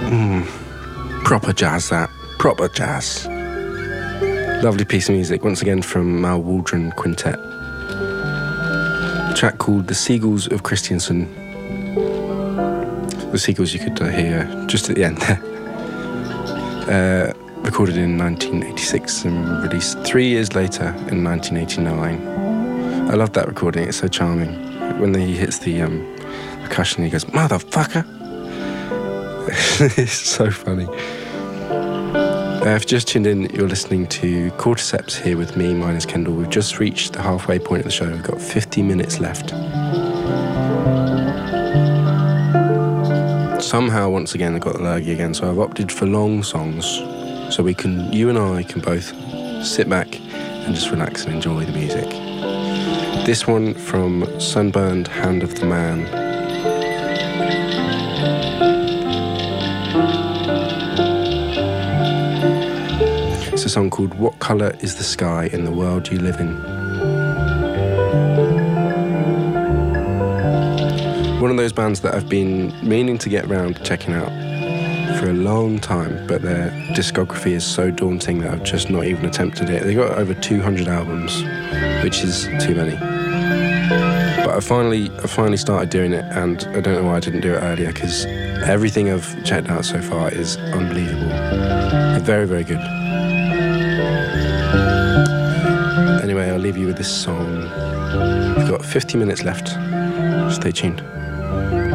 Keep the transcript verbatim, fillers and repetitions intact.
Mm, proper jazz, that. Proper jazz. Lovely piece of music, once again from Mal Waldron Quintet. A track called The Seagulls of Christiansen. The Seagulls you could uh, hear just at the end there. Uh, recorded in nineteen eighty-six and released three years later in nineteen eighty-nine. I love that recording, it's so charming. When he hits the um, percussion, he goes, "Motherfucker!" It's so funny. Uh, if you just tuned in, you're listening to Cordyceps here with me, Minus Kendall. We've just reached the halfway point of the show. We've got fifty minutes left. Somehow, once again, I got the lurgy again, so I've opted for long songs, so we can, you and I can both sit back and just relax and enjoy the music. This one from Sunburned Hand of the Man. It's a song called What Colour is the Sky in the World You Live In? One of those bands that I've been meaning to get around to checking out for a long time, but their discography is so daunting that I've just not even attempted it. They've got over two hundred albums, which is too many. But I finally, I finally started doing it, and I don't know why I didn't do it earlier, because everything I've checked out so far is unbelievable. They're very, very good. Anyway, I'll leave you with this song. We've got fifty minutes left. Stay tuned.